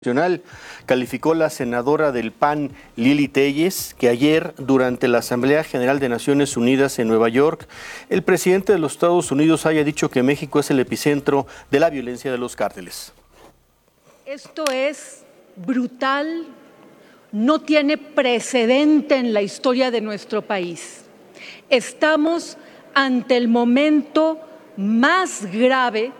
Nacional calificó la senadora del PAN, Lili Téllez, que ayer, durante la Asamblea General de Naciones Unidas en Nueva York, el presidente de los Estados Unidos haya dicho que México es el epicentro de la violencia de los cárteles. Esto es brutal, no tiene precedente en la historia de nuestro país. Estamos ante el momento más grave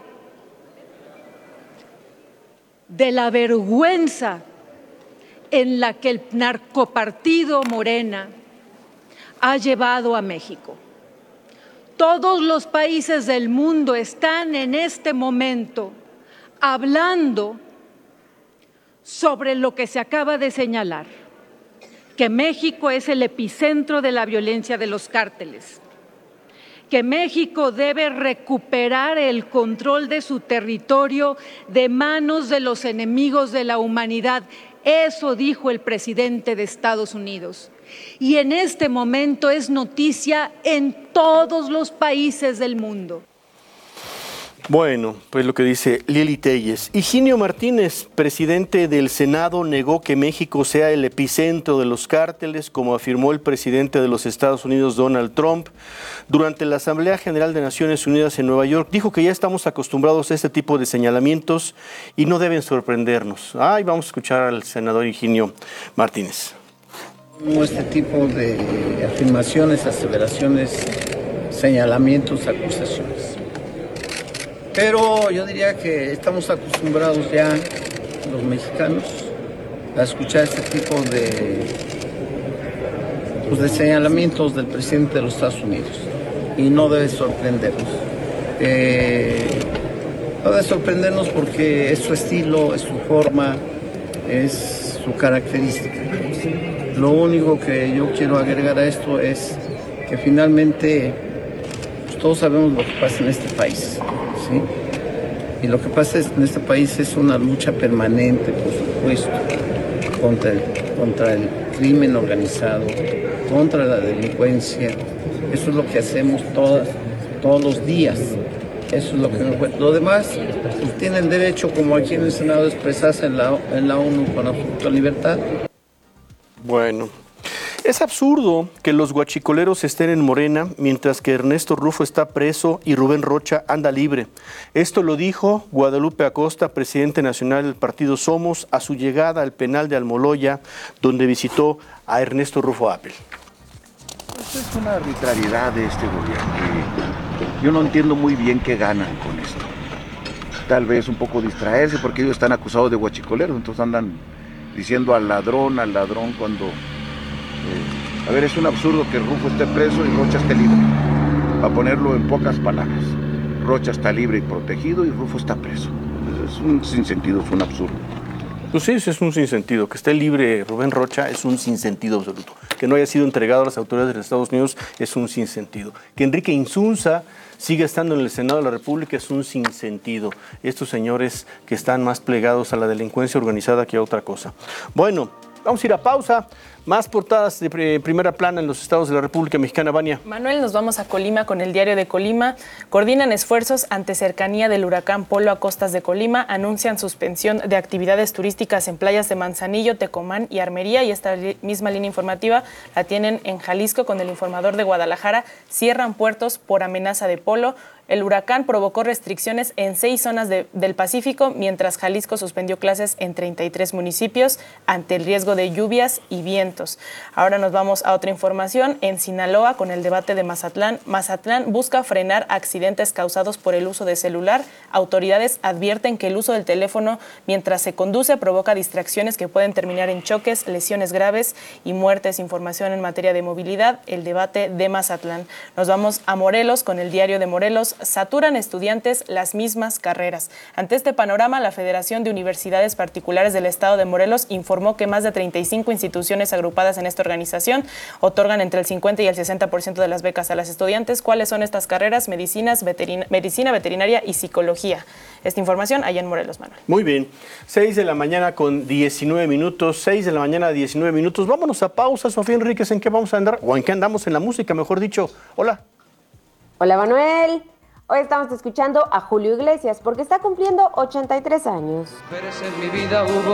de la vergüenza en la que el narcopartido Morena ha llevado a México. Todos los países del mundo están en este momento hablando sobre lo que se acaba de señalar, que México es el epicentro de la violencia de los cárteles, que México debe recuperar el control de su territorio de manos de los enemigos de la humanidad. Eso dijo el presidente de Estados Unidos. Y en este momento es noticia en todos los países del mundo. Bueno, pues lo que dice Lili Téllez. Higinio Martínez, presidente del Senado, negó que México sea el epicentro de los cárteles, como afirmó el presidente de los Estados Unidos, Donald Trump, durante la Asamblea General de Naciones Unidas en Nueva York. Dijo que ya estamos acostumbrados a este tipo de señalamientos y no deben sorprendernos. Vamos a escuchar al senador Higinio Martínez. Este tipo de afirmaciones, aseveraciones, señalamientos, acusaciones. Pero yo diría que estamos acostumbrados ya, los mexicanos, a escuchar este tipo de señalamientos del presidente de los Estados Unidos. Y no debe sorprendernos. No debe sorprendernos porque es su estilo, es su forma, es su característica. Lo único que yo quiero agregar a esto es que finalmente pues, todos sabemos lo que pasa en este país. ¿Sí? Y lo que pasa en este país es una lucha permanente, por supuesto, contra el crimen organizado, contra la delincuencia. Eso es lo que hacemos todos los días. Eso es lo que lo demás, pues, tienen derecho, como aquí en el Senado, de expresarse en la ONU con absoluta libertad. Bueno. Es absurdo que los guachicoleros estén en Morena mientras que Ernesto Rufo está preso y Rubén Rocha anda libre. Esto lo dijo Guadalupe Acosta, presidente nacional del partido Somos, a su llegada al penal de Almoloya, donde visitó a Ernesto Rufo Apel. Esto es una arbitrariedad de este gobierno. Yo no entiendo muy bien qué ganan con esto. Tal vez un poco distraerse porque ellos están acusados de guachicoleros, entonces andan diciendo al ladrón cuando... a ver, es un absurdo que Rufo esté preso y Rocha esté libre. Para ponerlo en pocas palabras. Rocha está libre y protegido y Rufo está preso. Es un sinsentido, es un absurdo. Pues sí, es un sinsentido. Que esté libre Rubén Rocha es un sinsentido absoluto. Que no haya sido entregado a las autoridades de los Estados Unidos es un sinsentido. Que Enrique Insunza siga estando en el Senado de la República es un sinsentido. Estos señores que están más plegados a la delincuencia organizada que a otra cosa. Bueno, vamos a ir a pausa. Más portadas de primera plana en los estados de la República Mexicana, Vania. Manuel, nos vamos a Colima con el Diario de Colima. Coordinan esfuerzos ante cercanía del huracán Polo a costas de Colima. Anuncian suspensión de actividades turísticas en playas de Manzanillo, Tecomán y Armería. Y esta misma línea informativa la tienen en Jalisco con el Informador de Guadalajara. Cierran puertos por amenaza de Polo. El huracán provocó restricciones en 6 zonas del Pacífico, mientras Jalisco suspendió clases en 33 municipios ante el riesgo de lluvias y vientos. Ahora nos vamos a otra información. En Sinaloa, con el debate de Mazatlán. Mazatlán busca frenar accidentes causados por el uso de celular. Autoridades advierten que el uso del teléfono mientras se conduce provoca distracciones que pueden terminar en choques, lesiones graves y muertes. Información en materia de movilidad, el debate de Mazatlán. Nos vamos a Morelos con el Diario de Morelos. Saturan estudiantes las mismas carreras. Ante este panorama, la Federación de Universidades Particulares del Estado de Morelos informó que más de 35 instituciones agrupadas en esta organización otorgan entre el 50 y el 60% de las becas a las estudiantes. ¿Cuáles son estas carreras? Medicina, veterinaria y psicología. Esta información allá en Morelos, Manuel. Muy bien. 6 de la mañana con 19 minutos. 6 de la mañana 19 minutos. Vámonos a pausa, Sofía Enríquez. ¿En qué vamos a andar? ¿O en qué andamos en la música, mejor dicho? Hola. Hola, Manuel. Hoy estamos escuchando a Julio Iglesias porque está cumpliendo 83 años.